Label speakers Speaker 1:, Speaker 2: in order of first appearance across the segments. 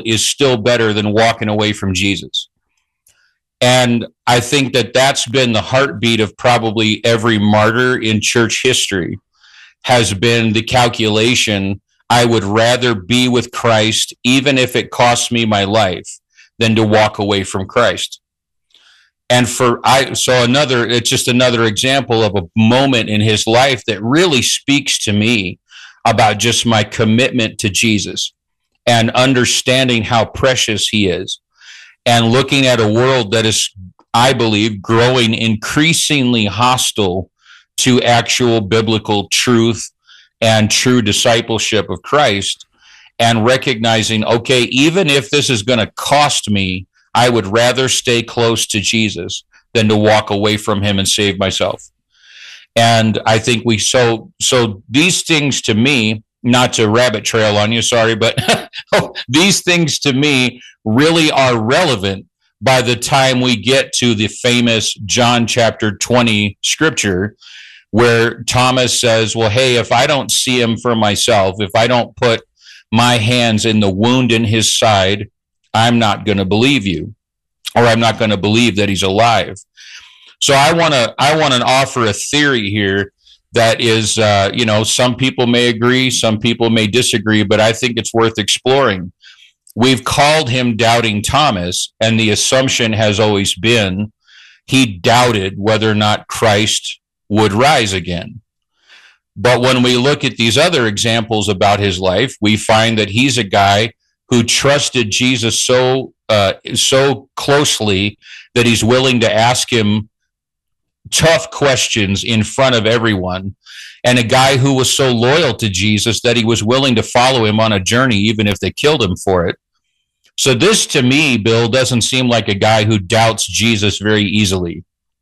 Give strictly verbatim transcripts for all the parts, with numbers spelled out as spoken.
Speaker 1: is still better than walking away from Jesus. And I think that that's been the heartbeat of probably every martyr in church history, has been the calculation, I would rather be with Christ, even if it costs me my life, than to walk away from Christ. And for I, so another, it's just another example of a moment in his life that really speaks to me about just my commitment to Jesus and understanding how precious he is, and looking at a world that is, I believe, growing increasingly hostile to actual biblical truth and true discipleship of Christ, and recognizing, okay, even if this is going to cost me, I would rather stay close to Jesus than to walk away from him and save myself. And I think we, so, so these things to me, not to rabbit trail on you, sorry, but these things to me really are relevant by the time we get to the famous John chapter twenty scripture, where Thomas says, well, hey, if I don't see him for myself, if I don't put my hands in the wound in his side, I'm not going to believe you, or I'm not going to believe that he's alive. So I want to I want to offer a theory here that is, uh, you know, some people may agree, some people may disagree, but I think it's worth exploring. We've called him Doubting Thomas, and the assumption has always been he doubted whether or not Christ would rise again. But when we look at these other examples about his life, we find that he's a guy who trusted Jesus so uh, so closely that he's willing to ask him tough questions in front of everyone, and a guy who was so loyal to Jesus that he was willing to follow him on a journey even if they killed him for it. So this, to me, Bill, doesn't seem like a guy who doubts Jesus very easily.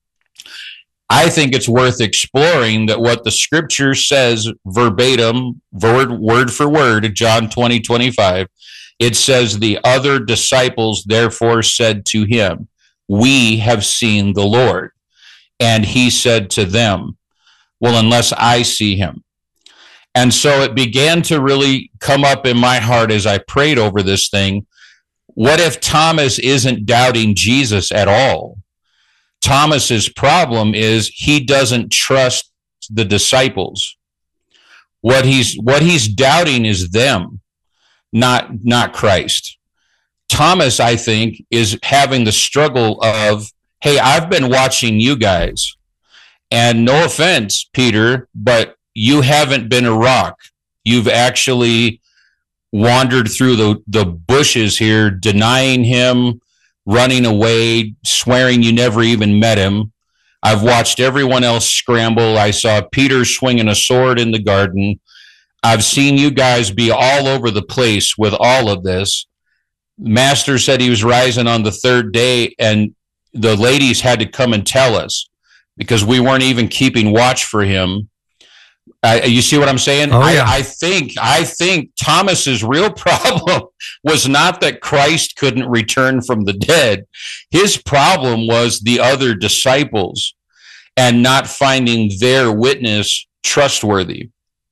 Speaker 1: I think it's worth exploring that what the scripture says verbatim, word, word for word, John twenty, twenty-five, it says, the other disciples therefore said to him, we have seen the Lord. And he said to them, well, unless I see him. And so it began to really come up in my heart as I prayed over this thing. What if Thomas isn't doubting Jesus at all? Thomas's problem is he doesn't trust the disciples. What he's what he's doubting is them, not not Christ. Thomas, I think, is having the struggle of, hey, I've been watching you guys, and no offense, Peter, but you haven't been a rock. You've actually wandered through the, the bushes here, denying him, running away, swearing you never even met him. I've watched everyone else scramble. I saw Peter swinging a sword in the garden. I've seen you guys be all over the place with all of this. Master said he was rising on the third day, and the ladies had to come and tell us because we weren't even keeping watch for him. Uh, you see what I'm saying?
Speaker 2: Oh, yeah.
Speaker 1: I, I think I think Thomas's real problem was not that Christ couldn't return from the dead. His problem was the other disciples and not finding their witness trustworthy.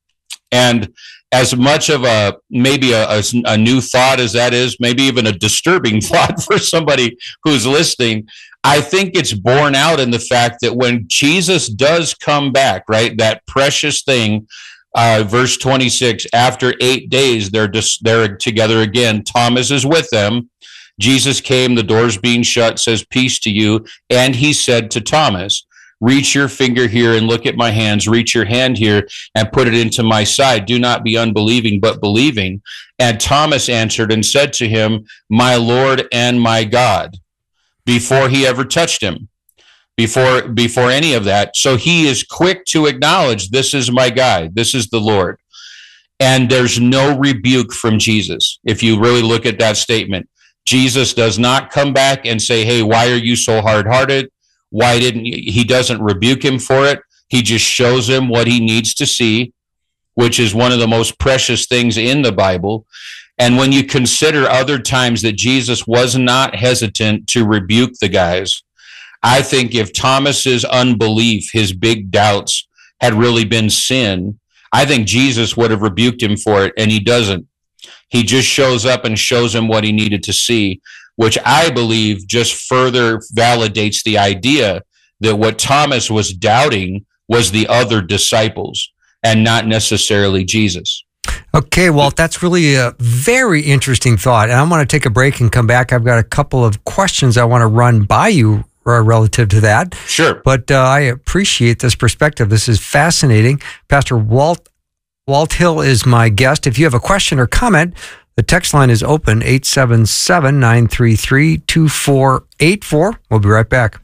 Speaker 1: And as much of a maybe a, a, a new thought as that is, maybe even a disturbing thought for somebody who's listening, I think it's borne out in the fact that when Jesus does come back, right, that precious thing, uh, verse twenty-six, after eight days, they're just, they're together again. Thomas is with them. Jesus came, the doors being shut, says, peace to you. And he said to Thomas, reach your finger here and look at my hands. Reach your hand here and put it into my side. Do not be unbelieving, but believing. And Thomas answered and said to him, my Lord and my God, before he ever touched him, before, before any of that. So he is quick to acknowledge, this is my guy. This is the Lord. And there's no rebuke from Jesus. If you really look at that statement, Jesus does not come back and say, hey, why are you so hard-hearted? Why didn't you? He doesn't rebuke him for it. He just shows him what he needs to see, which is one of the most precious things in the Bible. And when you consider other times that Jesus was not hesitant to rebuke the guys, I think if Thomas's unbelief, his big doubts had really been sin, I think Jesus would have rebuked him for it, and he doesn't. He just shows up and shows him what he needed to see, which I believe just further validates the idea that what Thomas was doubting was the other disciples and not necessarily Jesus.
Speaker 2: Okay, Walt, that's really a very interesting thought. And I want to take a break and come back. I've got a couple of questions I want to run by you uh, relative to that.
Speaker 1: Sure.
Speaker 2: But uh, I appreciate this perspective. This is fascinating. Pastor Walt Walt Hill is my guest. If you have a question or comment, the text line is open, eight seven seven, nine three three, two four eight four. We'll be right back.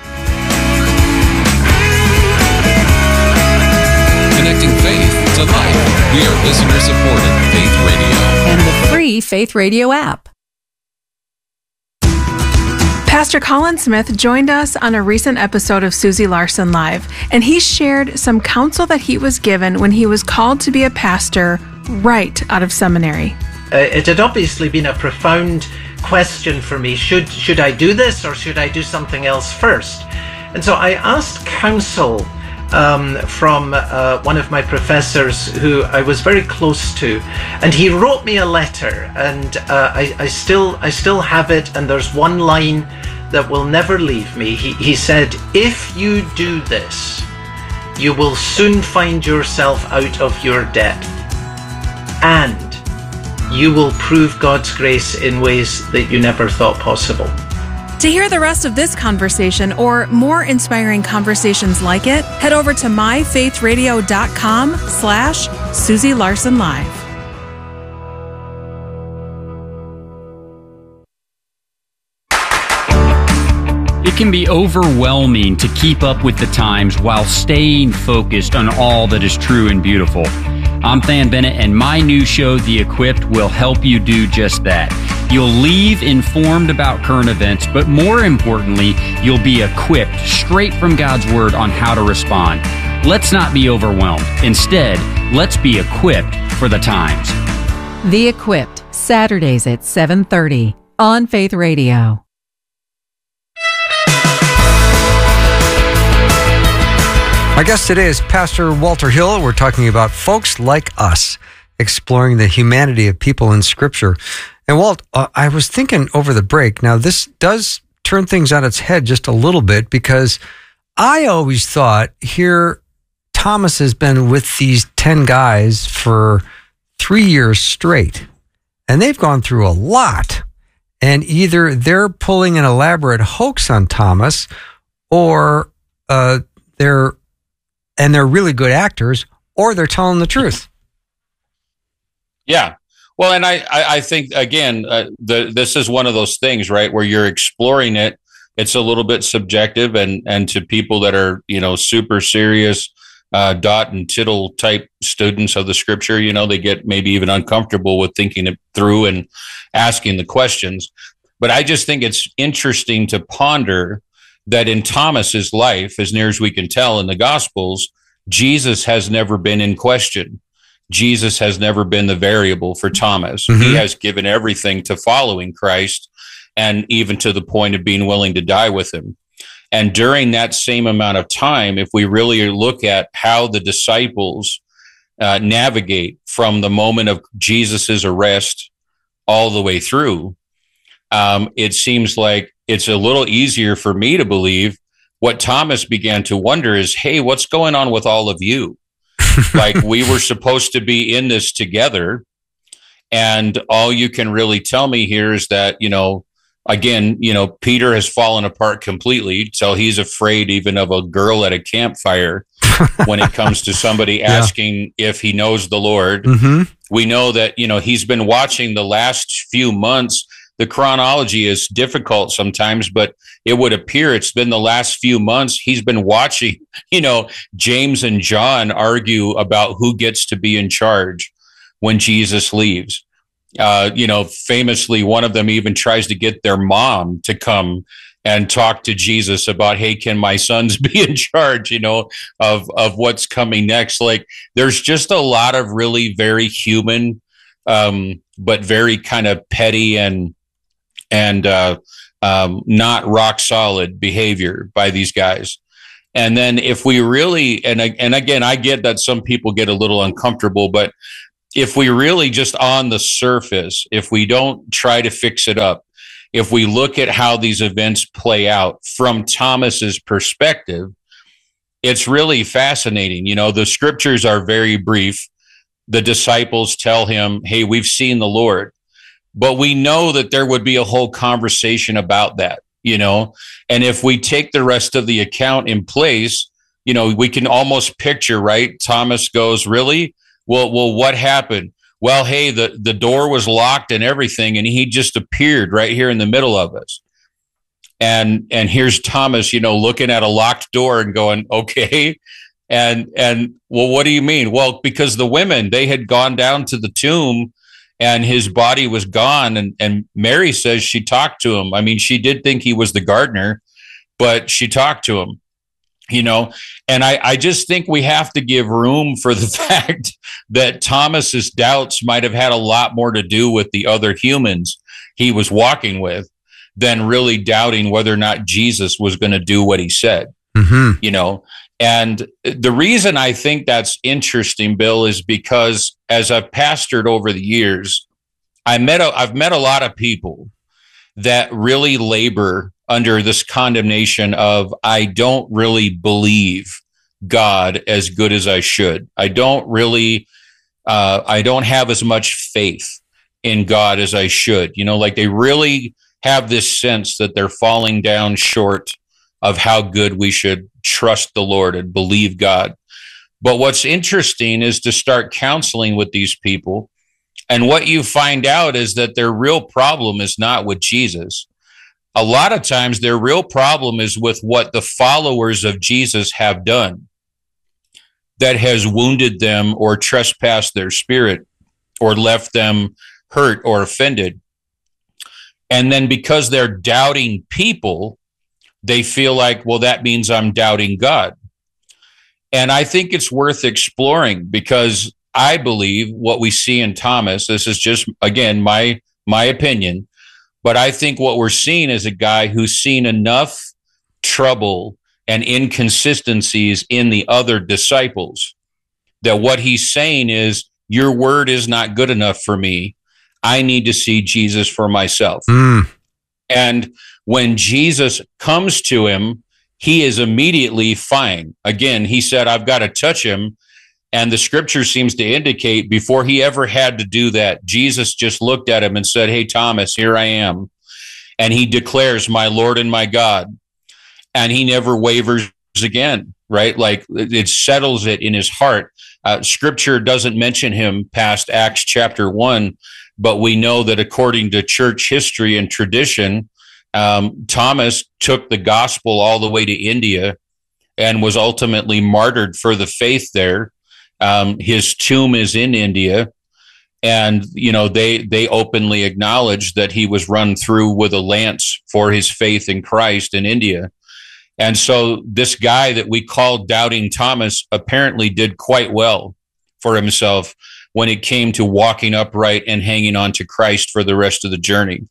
Speaker 3: Connecting faith to life. We are listener-supported Faith Radio.
Speaker 4: And the free Faith Radio app.
Speaker 5: Pastor Colin Smith joined us on a recent episode of Susie Larson Live, and he shared some counsel that he was given when he was called to be a pastor right out of seminary.
Speaker 6: Uh, it had obviously been a profound question for me. Should, should I do this or should I do something else first? And so I asked counsel Um, from uh, one of my professors who I was very close to, and he wrote me a letter, and uh, I, I still I still have it, and there's one line that will never leave me. He, he said, "If you do this, you will soon find yourself out of your depth, and you will prove God's grace in ways that you never thought possible."
Speaker 5: To hear the rest of this conversation or more inspiring conversations like it, head over to myfaithradio.com slash Susie Larson Live.
Speaker 7: It can be overwhelming to keep up with the times while staying focused on all that is true and beautiful. I'm Than Bennett, and my new show, The Equipped, will help you do just that. You'll leave informed about current events, but more importantly, you'll be equipped straight from God's Word on how to respond. Let's not be overwhelmed. Instead, let's be equipped for the times.
Speaker 4: The Equipped, Saturdays at seven thirty on Faith Radio.
Speaker 2: My guest today is Pastor Walter Hill. We're talking about folks like us, exploring the humanity of people in Scripture. And Walt, uh, I was thinking over the break, now this does turn things on its head just a little bit, because I always thought here Thomas has been with these ten guys for three years straight, and they've gone through a lot. And either they're pulling an elaborate hoax on Thomas, or uh, they're and they're really good actors, or they're telling the truth.
Speaker 1: Yeah. Well, and I, I, I think, again, uh, the, this is one of those things, right, where you're exploring it. It's a little bit subjective, and, and to people that are, you know, super serious uh, dot and tittle type students of the Scripture, you know, they get maybe even uncomfortable with thinking it through and asking the questions. But I just think it's interesting to ponder that in Thomas's life, as near as we can tell in the Gospels, Jesus has never been in question. Jesus has never been the variable for Thomas. Mm-hmm. He has given everything to following Christ, and even to the point of being willing to die with him. And during that same amount of time, if we really look at how the disciples uh, navigate from the moment of Jesus's arrest all the way through, um, it seems like it's a little easier for me to believe what Thomas began to wonder is, hey, what's going on with all of you? Like, we were supposed to be in this together, and all you can really tell me here is that, you know, again, you know, Peter has fallen apart completely, so he's afraid even of a girl at a campfire when it comes to somebody yeah. asking if he knows the Lord. Mm-hmm. We know that, you know, he's been watching the last few months. The chronology is difficult sometimes, but it would appear it's been the last few months he's been watching, you know, James and John argue about who gets to be in charge when Jesus leaves. Uh, you know, famously, one of them even tries to get their mom to come and talk to Jesus about, hey, can my sons be in charge, you know, of, of what's coming next? Like, there's just a lot of really very human, um, but very kind of petty and and uh, um, not rock solid behavior by these guys. And then if we really, and and again, I get that some people get a little uncomfortable, but if we really just on the surface, if we don't try to fix it up, if we look at how these events play out from Thomas's perspective, it's really fascinating. You know, the scriptures are very brief. The disciples tell him, hey, we've seen the Lord. But we know that there would be a whole conversation about that, you know. And if we take the rest of the account in place, you know, we can almost picture, right? Thomas goes, really? Well, well, what happened? Well, hey, the, the door was locked and everything, and he just appeared right here in the middle of us. And and here's Thomas, you know, looking at a locked door and going, okay. And and well, what do you mean? Well, because the women, they had gone down to the tomb and his body was gone. And, and Mary says she talked to him. I mean, she did think he was the gardener, but she talked to him. You know, and I, I just think we have to give room for the fact that Thomas's doubts might have had a lot more to do with the other humans he was walking with than really doubting whether or not Jesus was going to do what he said. Mm-hmm. You know, and the reason I think that's interesting, Bill, is because as I've pastored over the years, I met a, I've met a lot of people that really labor under this condemnation of, I don't really believe God as good as I should. I don't really, uh, I don't have as much faith in God as I should. You know, like they really have this sense that they're falling down short of how good we should trust the Lord and believe God. But what's interesting is to start counseling with these people. And what you find out is that their real problem is not with Jesus. A lot of times their real problem is with what the followers of Jesus have done that has wounded them or trespassed their spirit or left them hurt or offended. And then because they're doubting people, they feel like, well, that means I'm doubting God. And I think it's worth exploring because I believe what we see in Thomas, this is just, again, my my opinion, but I think what we're seeing is a guy who's seen enough trouble and inconsistencies in the other disciples that what he's saying is, your word is not good enough for me. I need to see Jesus for myself. Mm. And when Jesus comes to him, he is immediately fine. Again, he said, I've got to touch him. And the scripture seems to indicate before he ever had to do that, Jesus just looked at him and said, hey, Thomas, here I am. And he declares, my Lord and my God. And he never wavers again, right? Like it settles it in his heart. Uh, scripture doesn't mention him past Acts chapter one, but we know that according to church history and tradition, um, Thomas took the gospel all the way to India and was ultimately martyred for the faith there. Um, his tomb is in India, and you know they they openly acknowledge that he was run through with a lance for his faith in Christ in India. And so this guy that we call Doubting Thomas apparently did quite well for himself when it came to walking upright and hanging on to Christ for the rest of the journey.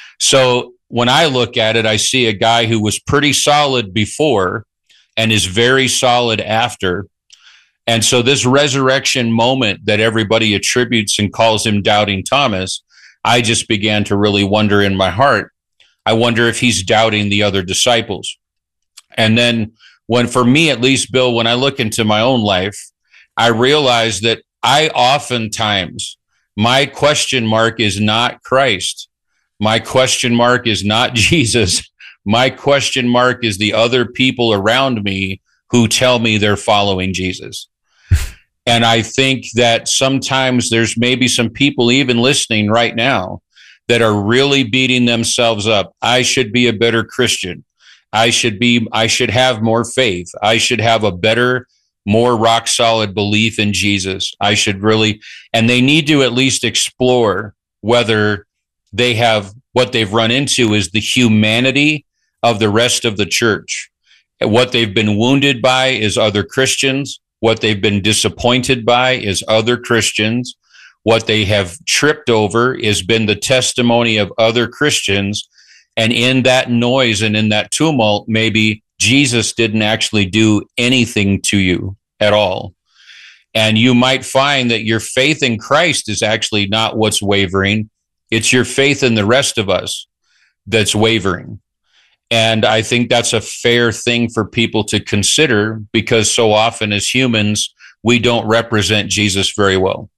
Speaker 1: So when I look at it, I see a guy who was pretty solid before and is very solid after. And so this resurrection moment that everybody attributes and calls him Doubting Thomas, I just began to really wonder in my heart, I wonder if he's doubting the other disciples. And then when, for me at least, Bill, when I look into my own life, I realize that I oftentimes, my question mark is not Christ. My question mark is not Jesus. My question mark is the other people around me who tell me they're following Jesus. And I think that sometimes there's maybe some people even listening right now that are really beating themselves up. I should be a better Christian. I should be, I should have more faith. I should have a better, more rock solid belief in Jesus. I should really, and they need to at least explore whether they have, what they've run into is the humanity of the rest of the church. What they've been wounded by is other Christians. What they've been disappointed by is other Christians. What they have tripped over has been the testimony of other Christians. And in that noise and in that tumult, maybe Jesus didn't actually do anything to you at all. And you might find that your faith in Christ is actually not what's wavering. It's your faith in the rest of us that's wavering. And I think that's a fair thing for people to consider, because so often as humans, we don't represent Jesus very well.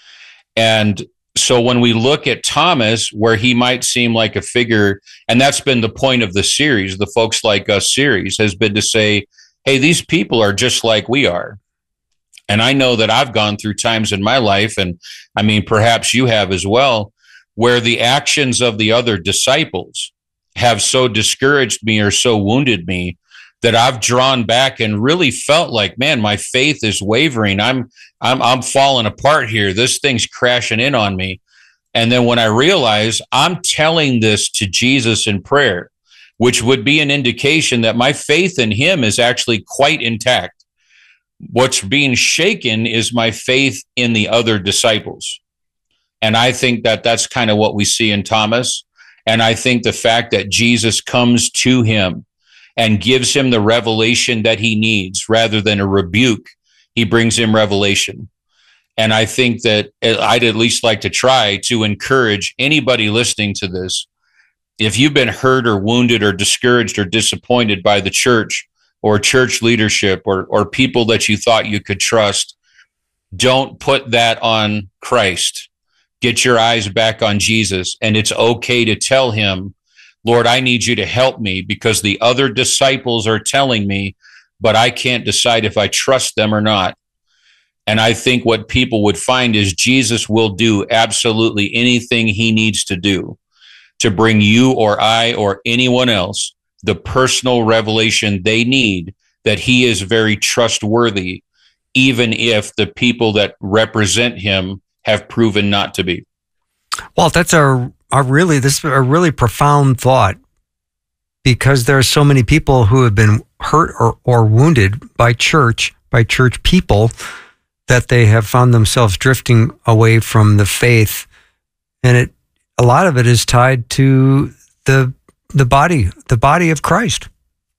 Speaker 1: And so when we look at Thomas, where he might seem like a figure, and that's been the point of the series, the Folks Like Us series, has been to say, hey, these people are just like we are. And I know that I've gone through times in my life, and I mean, perhaps you have as well, where the actions of the other disciples have so discouraged me or so wounded me that I've drawn back and really felt like, man, my faith is wavering. I'm, I'm, I'm falling apart here. This thing's crashing in on me. And then when I realize I'm telling this to Jesus in prayer, which would be an indication that my faith in him is actually quite intact. What's being shaken is my faith in the other disciples. And I think that that's kind of what we see in Thomas. And I think the fact that Jesus comes to him and gives him the revelation that he needs rather than a rebuke, he brings him revelation. And I think that I'd at least like to try to encourage anybody listening to this. If you've been hurt or wounded or discouraged or disappointed by the church or church leadership or, or people that you thought you could trust, don't put that on Christ. Get your eyes back on Jesus. And it's okay to tell him, Lord, I need you to help me because the other disciples are telling me, but I can't decide if I trust them or not. And I think what people would find is Jesus will do absolutely anything he needs to do to bring you or I or anyone else the personal revelation they need that he is very trustworthy, even if the people that represent him have proven not to be.
Speaker 2: Well, that's a, a really, this is a really profound thought, because there are so many people who have been hurt or, or wounded by church, by church people, that they have found themselves drifting away from the faith. And it, a lot of it is tied to the, the body, the body of Christ.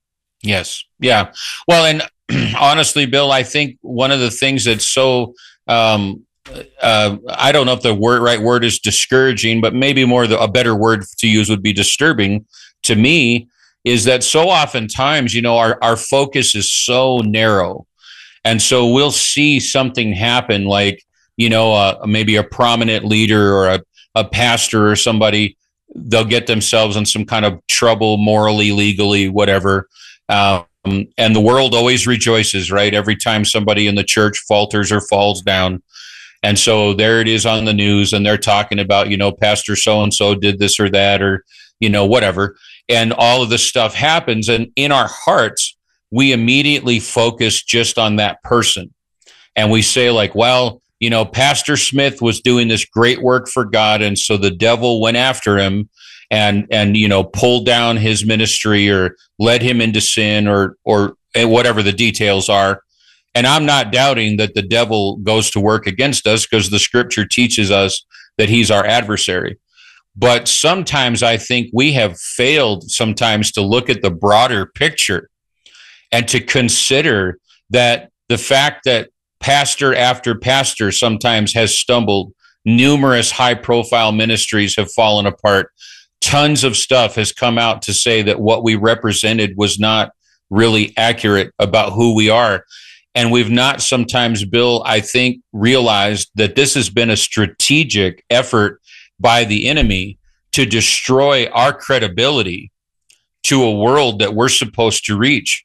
Speaker 1: Yes. Yeah. Well, and honestly, Bill, I think one of the things that's so, um, uh, I don't know if the word, right word is discouraging, but maybe more the, a better word to use would be disturbing to me, is that so oftentimes, you know, our, our focus is so narrow. And so we'll see something happen like, you know, uh, maybe a prominent leader or a, a pastor or somebody, they'll get themselves in some kind of trouble morally, legally, whatever. Um, and the world always rejoices, right? Every time somebody in the church falters or falls down. And so there it is on the news, and they're talking about, you know, Pastor so-and-so did this or that, or, you know, whatever. And all of this stuff happens. And in our hearts, we immediately focus just on that person. And we say like, well, you know, Pastor Smith was doing this great work for God. And so the devil went after him and, and, you know, pulled down his ministry or led him into sin or, or whatever the details are. And I'm not doubting that the devil goes to work against us, because the scripture teaches us that he's our adversary. But sometimes I think we have failed sometimes to look at the broader picture and to consider that the fact that pastor after pastor sometimes has stumbled, numerous high-profile ministries have fallen apart, tons of stuff has come out to say that what we represented was not really accurate about who we are. And we've not sometimes, Bill, I think, realized that this has been a strategic effort by the enemy to destroy our credibility to a world that we're supposed to reach.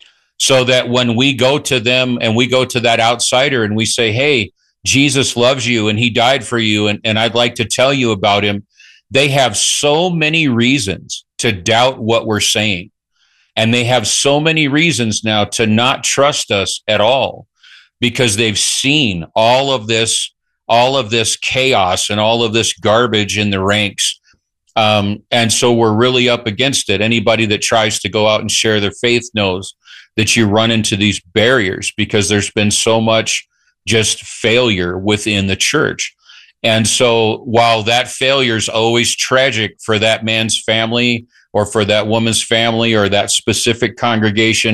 Speaker 1: So that when we go to them and we go to that outsider and we say, hey, Jesus loves you and he died for you, and, and I'd like to tell you about him, they have so many reasons to doubt what we're saying. And they have so many reasons now to not trust us at all, because they've seen all of this, all of this chaos and all of this garbage in the ranks. Um, and so we're really up against it. Anybody that tries to go out and share their faith knows that you run into these barriers because there's been so much just failure within the church. And so while that failure is always tragic for that man's family or for that woman's family or that specific congregation,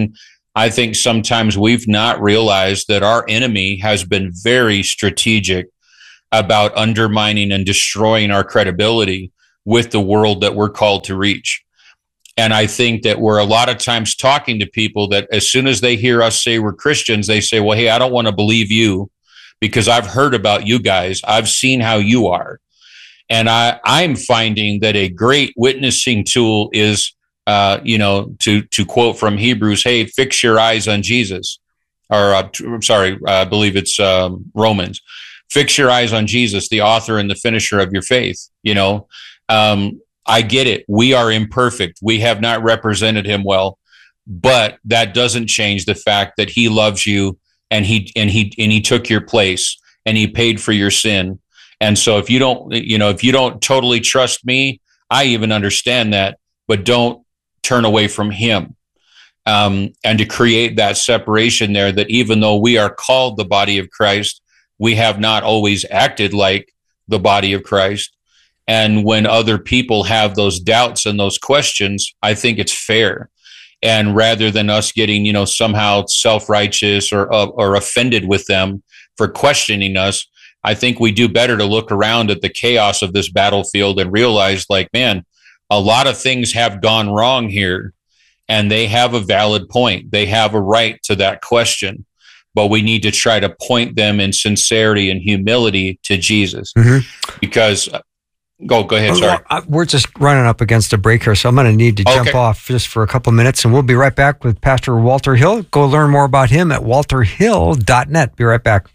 Speaker 1: I think sometimes we've not realized that our enemy has been very strategic about undermining and destroying our credibility with the world that we're called to reach. And I think that we're a lot of times talking to people that as soon as they hear us say we're Christians, they say, well, hey, I don't want to believe you because I've heard about you guys. I've seen how you are. And I, I'm finding that a great witnessing tool is, uh, you know, to to quote from Hebrews, hey, fix your eyes on Jesus. Or, uh, I'm sorry, I believe it's um, Romans. Fix your eyes on Jesus, the author and the finisher of your faith. You know, um, I get it. We are imperfect. We have not represented him well, but that doesn't change the fact that he loves you and he and he and he took your place and he paid for your sin. And so if you don't, you know, if you don't totally trust me, I even understand that, but don't turn away from him. Um, and to create that separation there, that even though we are called the body of Christ, we have not always acted like the body of Christ. And when other people have those doubts and those questions, I think it's fair. And rather than us getting, you know, somehow self-righteous or uh, or offended with them for questioning us, I think we do better to look around at the chaos of this battlefield and realize, like, man, a lot of things have gone wrong here, and they have a valid point. They have a right to that question, but we need to try to point them in sincerity and humility to Jesus. Mm-hmm. Because, go go ahead, sorry.
Speaker 2: We're just running up against a break here, so I'm going to need to okay. jump off just for a couple minutes, and we'll be right back with Pastor Walter Hill. Go learn more about him at walter hill dot net. Be right back.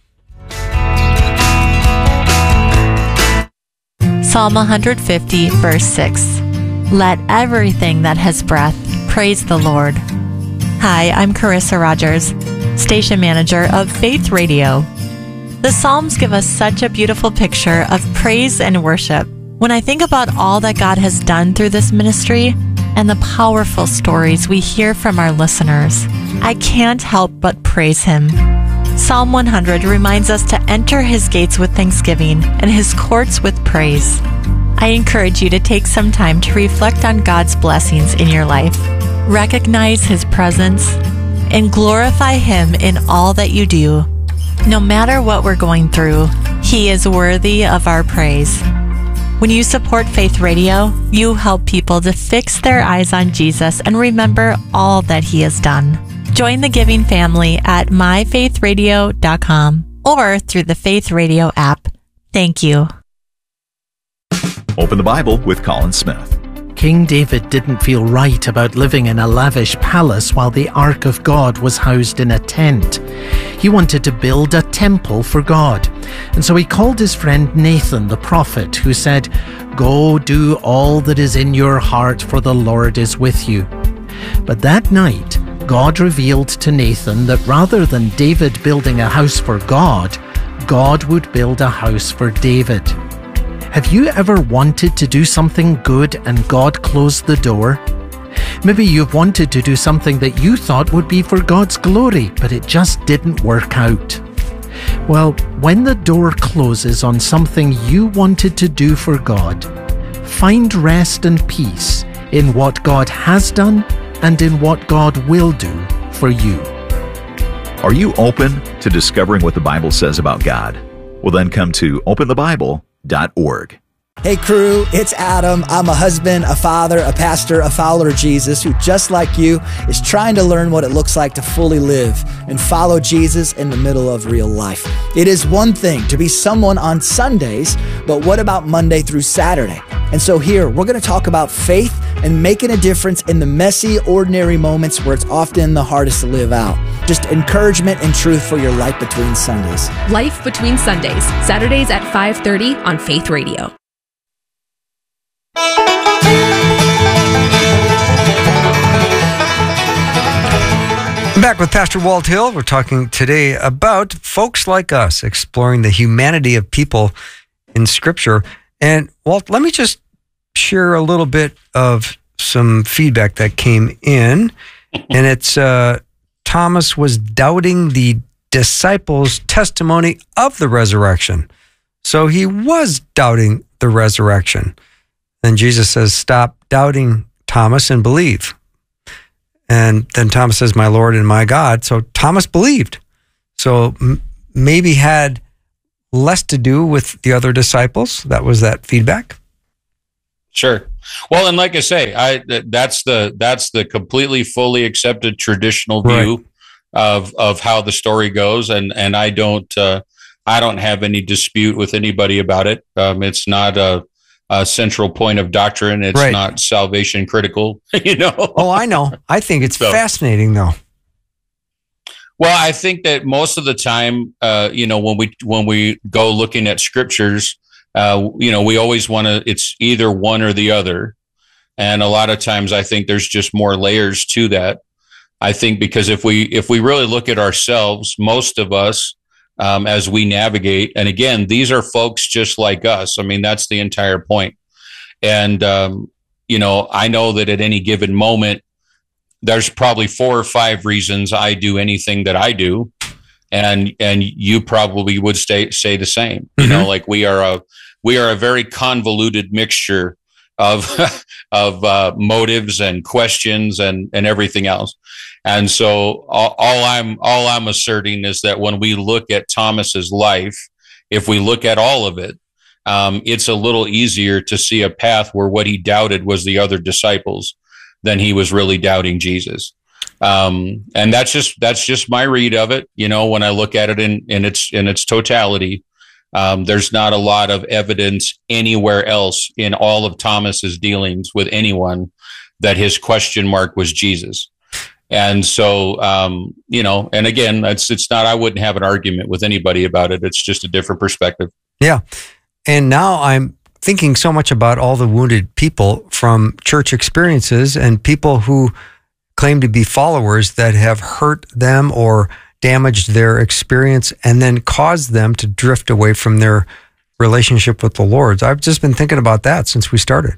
Speaker 8: Psalm one fifty, verse six. Let everything that has breath praise the Lord. Hi, I'm Carissa Rogers, station manager of Faith Radio. The Psalms give us such a beautiful picture of praise and worship. When I think about all that God has done through this ministry and the powerful stories we hear from our listeners, I can't help but praise Him. Psalm one hundred reminds us to enter His gates with thanksgiving and His courts with praise. I encourage you to take some time to reflect on God's blessings in your life, recognize His presence, and glorify Him in all that you do. No matter what we're going through, He is worthy of our praise. When you support Faith Radio, you help people to fix their eyes on Jesus and remember all that He has done. Join the giving family at my faith radio dot com or through the Faith Radio app. Thank you.
Speaker 9: Open the Bible with Colin Smith.
Speaker 6: King David didn't feel right about living in a lavish palace while the Ark of God was housed in a tent. He wanted to build a temple for God. And so he called his friend Nathan the prophet, who said, "Go do all that is in your heart, for the Lord is with you." But that night, God revealed to Nathan that rather than David building a house for God, God would build a house for David. Have you ever wanted to do something good and God closed the door? Maybe you've wanted to do something that you thought would be for God's glory, but it just didn't work out. Well, when the door closes on something you wanted to do for God, find rest and peace in what God has done and in what God will do for you.
Speaker 9: Are you open to discovering what the Bible says about God? Well, then come to open the bible dot org.
Speaker 10: Hey crew, it's Adam. I'm a husband, a father, a pastor, a follower of Jesus who, just like you, is trying to learn what it looks like to fully live and follow Jesus in the middle of real life. It is one thing to be someone on Sundays, but what about Monday through Saturday? And so here, we're going to talk about faith and making a difference in the messy, ordinary moments where it's often the hardest to live out. Just encouragement and truth for your life between Sundays.
Speaker 11: Life Between Sundays, Saturdays at five thirty on Faith Radio.
Speaker 2: I'm back with Pastor Walt Hill. We're talking today about folks like us, exploring the humanity of people in Scripture. And Walt, let me just share a little bit of some feedback that came in. And it's uh, Thomas was doubting the disciples' testimony of the resurrection. So he was doubting the resurrection. And Jesus says, stop doubting, Thomas, and believe. And then Thomas says, my Lord and my God. So Thomas believed. So m- maybe had less to do with the other disciples. That was that feedback.
Speaker 1: Sure. Well, and like I say, I that's the that's the completely fully accepted traditional view right. of of how the story goes, and and I don't uh, I don't have any dispute with anybody about it. Um, it's not a, a central point of doctrine. It's right. not salvation critical. You know.
Speaker 2: Oh, I know. I think it's so fascinating, though.
Speaker 1: Well, I think that most of the time, uh, you know, when we when we go looking at scriptures. Uh, you know, we always want to, it's either one or the other. And a lot of times I think there's just more layers to that. I think because if we, if we really look at ourselves, most of us, um, as we navigate, and again, these are folks just like us. I mean, that's the entire point. And, um, you know, I know that at any given moment, there's probably four or five reasons I do anything that I do. And, and you probably would stay, say the same, you mm-hmm. know, like we are a, we are a very convoluted mixture of, of, uh, motives and questions and, and everything else. And so all, all I'm, all I'm asserting is that when we look at Thomas's life, if we look at all of it, um, it's a little easier to see a path where what he doubted was the other disciples than he was really doubting Jesus. Um, and that's just, that's just my read of it. You know, when I look at it in, in its, in its totality, um, there's not a lot of evidence anywhere else in all of Thomas's dealings with anyone that his question mark was Jesus. And so, um, you know, and again, it's, it's not, I wouldn't have an argument with anybody about it. It's just a different perspective.
Speaker 2: Yeah. And now I'm thinking so much about all the wounded people from church experiences and people who claim to be followers that have hurt them or damaged their experience and then caused them to drift away from their relationship with the Lord. I've just been thinking about that since we started.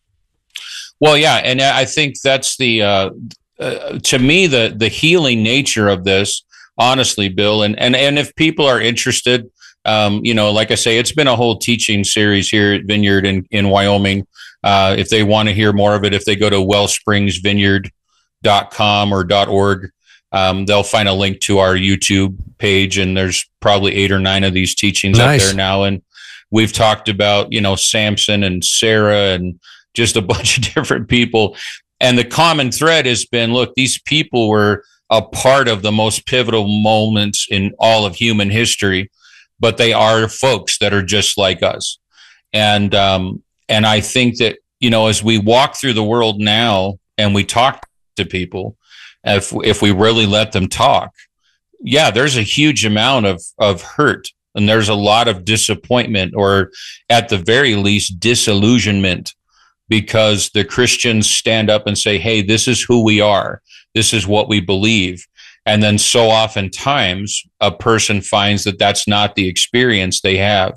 Speaker 1: Well, yeah. And I think that's the, uh, uh, to me, the, the healing nature of this, honestly, Bill, and, and, and if people are interested, um, you know, like I say, it's been a whole teaching series here at Vineyard in, in Wyoming. Uh, if they want to hear more of it, if they go to wellsprings vineyard dot com or .org, um, they'll find a link to our YouTube page, and there's probably eight or nine of these teachings nice. Up there now. And we've talked about, you know, Samson and Sarah and just a bunch of different people. And the common thread has been, look, these people were a part of the most pivotal moments in all of human history, but they are folks that are just like us. And, um, and I think that, you know, as we walk through the world now and we talk to people, if if we really let them talk, yeah, there's a huge amount of of hurt, and there's a lot of disappointment, or at the very least disillusionment, because the Christians stand up and say, hey, this is who we are, this is what we believe. And then so oftentimes a person finds that that's not the experience they have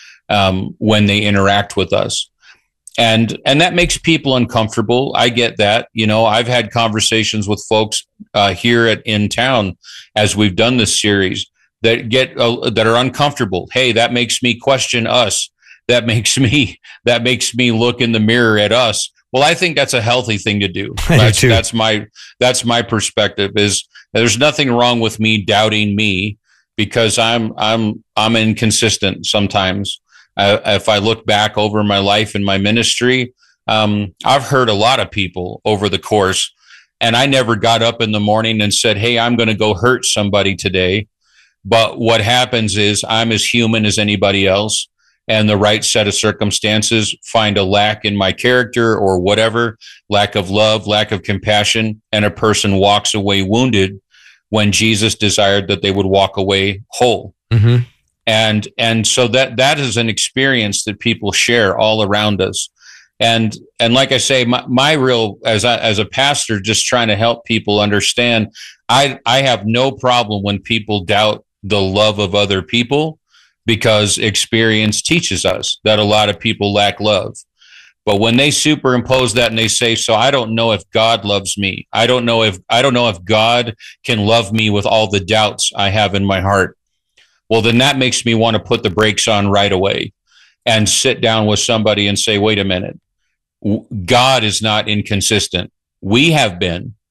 Speaker 1: um, when they interact with us. And and that makes people uncomfortable. I get that. You know, I've had conversations with folks uh, here at in town as we've done this series that get uh, that are uncomfortable. Hey, that makes me question us. That makes me that makes me look in the mirror at us. Well, I think that's a healthy thing to do. That's, do that's my that's my perspective. Is there's nothing wrong with me doubting me, because I'm I'm I'm inconsistent sometimes. Uh, if I look back over my life and my ministry, um, I've heard a lot of people over the course, and I never got up in the morning and said, hey, I'm going to go hurt somebody today. But what happens is I'm as human as anybody else, and the right set of circumstances find a lack in my character or whatever, lack of love, lack of compassion, and a person walks away wounded when Jesus desired that they would walk away whole. Mm-hmm. And, and so that, that is an experience that people share all around us. And, and like I say, my, my real, as a, as a pastor, just trying to help people understand, I, I have no problem when people doubt the love of other people, because experience teaches us that a lot of people lack love. But when they superimpose that and they say, so I don't know if God loves me. I don't know if, I don't know if God can love me with all the doubts I have in my heart. Well, then that makes me want to put the brakes on right away and sit down with somebody and say, wait a minute, God is not inconsistent. We have been,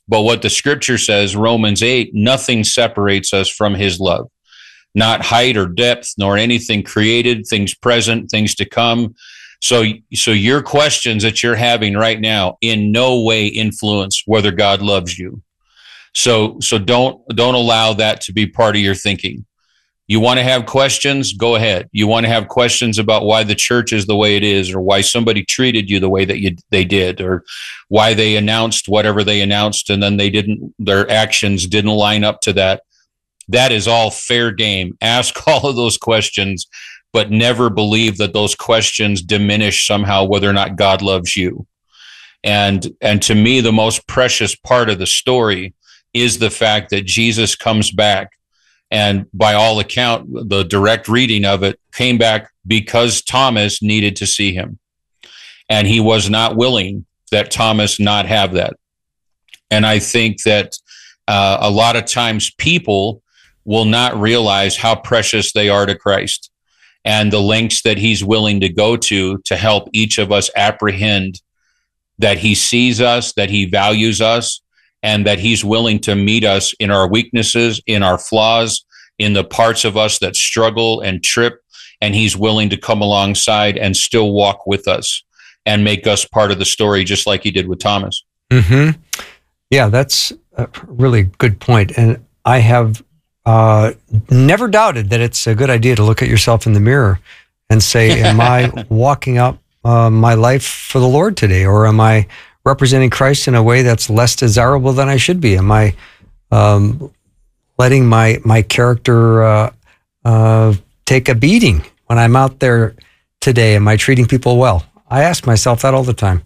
Speaker 1: But what the scripture says, Romans eight, nothing separates us from his love. Not height or depth, nor anything created, things present, things to come. So, so your questions that you're having right now in no way influence whether God loves you. So, so don't, don't allow that to be part of your thinking. You want to have questions? Go ahead. You want to have questions about why the church is the way it is, or why somebody treated you the way that you, they did, or why they announced whatever they announced and then they didn't, their actions didn't line up to that. That is all fair game. Ask all of those questions, but never believe that those questions diminish somehow whether or not God loves you. And, and to me, the most precious part of the story is the fact that Jesus comes back. And by all account, the direct reading of it came back because Thomas needed to see him. And he was not willing that Thomas not have that. And I think that uh, a lot of times people will not realize how precious they are to Christ and the lengths that he's willing to go to to help each of us apprehend that he sees us, that he values us, and that he's willing to meet us in our weaknesses, in our flaws, in the parts of us that struggle and trip, and he's willing to come alongside and still walk with us and make us part of the story, just like he did with Thomas.
Speaker 2: Mm-hmm. Yeah, that's a really good point. And I have uh, never doubted that it's a good idea to look at yourself in the mirror and say, am I walking up uh, my life for the Lord today? Or am I representing Christ in a way that's less desirable than I should be? Am I um, letting my my character uh, uh, take a beating when I'm out there today? Am I treating people well? I ask myself that all the time.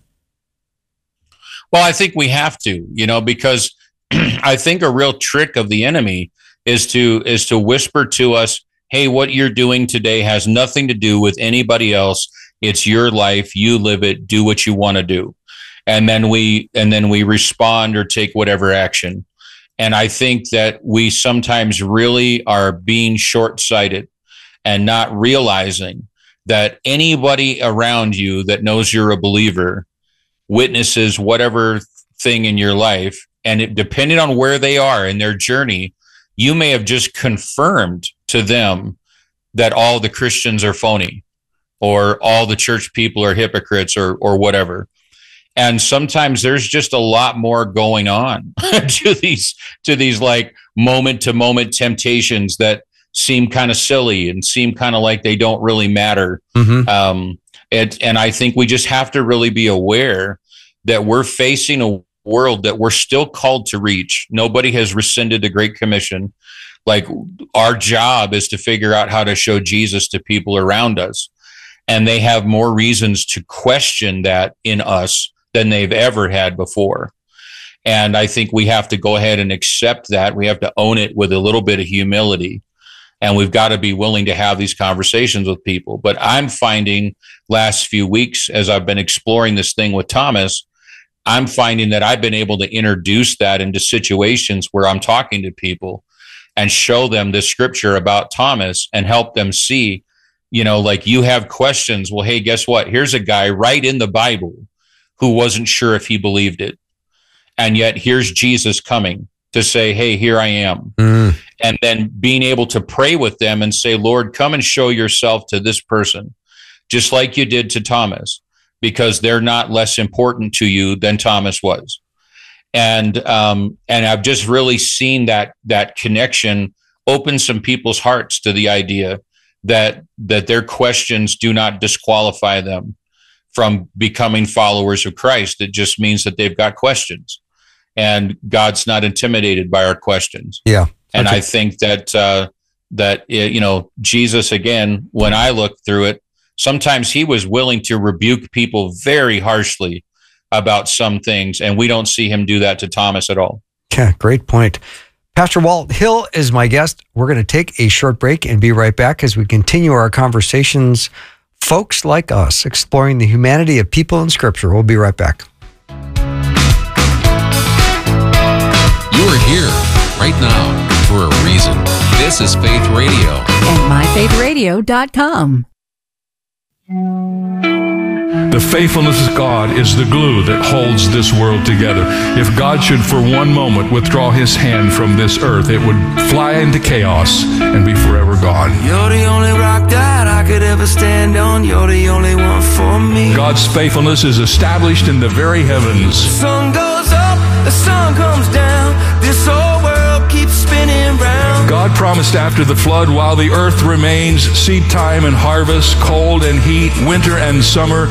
Speaker 1: Well, I think we have to, you know, because I think a real trick of the enemy is to is to whisper to us, hey, what you're doing today has nothing to do with anybody else. It's your life. You live it. Do what you want to do. And then we and then we respond or take whatever action. And I think that we sometimes really are being short-sighted and not realizing that anybody around you that knows you're a believer witnesses whatever thing in your life. And it, depending on where they are in their journey, you may have just confirmed to them that all the Christians are phony or all the church people are hypocrites or or whatever. And sometimes there's just a lot more going on to these to these like moment to moment temptations that seem kind of silly and seem kind of like they don't really matter. Mm-hmm. Um, and, and I think we just have to really be aware that we're facing a world that we're still called to reach. Nobody has rescinded the Great Commission. Like, our job is to figure out how to show Jesus to people around us. And they have more reasons to question that in us than they've ever had before. And I think we have to go ahead and accept that. We have to own it with a little bit of humility. And we've got to be willing to have these conversations with people. But I'm finding last few weeks, as I've been exploring this thing with Thomas, I'm finding that I've been able to introduce that into situations where I'm talking to people and show them the scripture about Thomas and help them see, you know, like, you have questions. Well, hey, guess what? Here's a guy right in the Bible who wasn't sure if he believed it. And yet here's Jesus coming to say, hey, here I am. Mm. And then being able to pray with them and say, Lord, come and show yourself to this person, just like you did to Thomas, because they're not less important to you than Thomas was. And um, and I've just really seen that that connection open some people's hearts to the idea that that their questions do not disqualify them from becoming followers of Christ. It just means that they've got questions, and God's not intimidated by our questions.
Speaker 2: Yeah.
Speaker 1: And
Speaker 2: okay.
Speaker 1: I think that, uh, that, you know, Jesus, again, when I look through it, sometimes he was willing to rebuke people very harshly about some things, and we don't see him do that to Thomas at all.
Speaker 2: Yeah, great point. Pastor Walt Hill is my guest. We're going to take a short break and be right back as we continue our conversations, Folks Like Us, exploring the humanity of people in Scripture. We'll be right back.
Speaker 3: You are here right now for a reason. This is Faith Radio.
Speaker 4: And my faith radio dot com.
Speaker 12: The faithfulness of God is the glue that holds this world together. If God should for one moment withdraw his hand from this earth, it would fly into chaos and be forever gone.
Speaker 13: You're the only rock that I could ever stand on. You're the only one for me.
Speaker 12: God's faithfulness is established in the very heavens.
Speaker 13: The sun goes up, the sun comes down. This whole world keeps spinning round.
Speaker 12: God promised after the flood, while the earth remains, seed time and harvest, cold and heat, winter and summer,